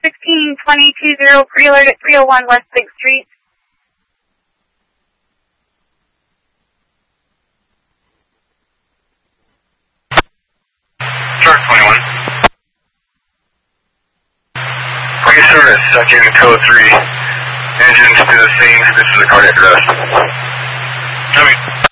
16-20-20, pre-alert at 301 West 6th Street. Shark 21. Pre-service, second code 3. Engines to the scene, this is a cardiac arrest. Copy.